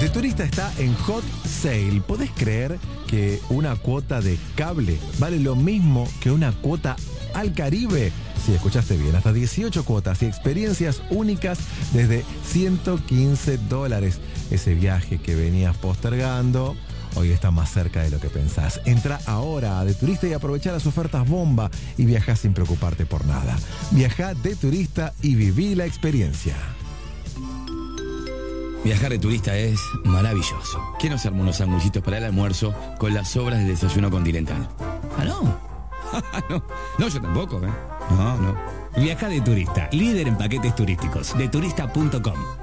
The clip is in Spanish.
De Turista está en Hot Sale. ¿Podés creer que una cuota de cable vale lo mismo que una cuota al Caribe? Sí, escuchaste bien, hasta 18 cuotas y experiencias únicas desde $115. Ese viaje que venías postergando hoy está más cerca de lo que pensás. Entra ahora a De Turista y aprovecha las ofertas bomba y viaja sin preocuparte por nada. Viaja de Turista y viví la experiencia. Viajar de turista es maravilloso. ¿Quién nos armó unos sanguchitos para el almuerzo con las sobras del desayuno continental? ¿Ah, no? No, yo tampoco, ¿eh? No. Viaja de Turista, líder en paquetes turísticos. Deturista.com